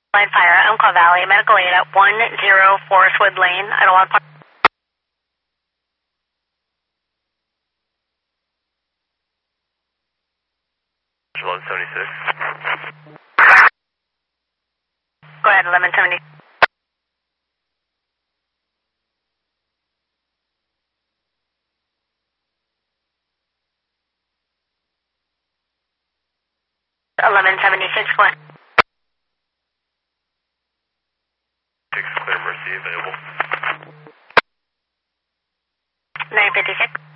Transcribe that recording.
Line fire, Umpqua Valley, medical aid at 10 Forestwood Lane, Idlewild Park. Go 1176. Go ahead, 1170. Go ahead. 6 clear, Mercy available. 956.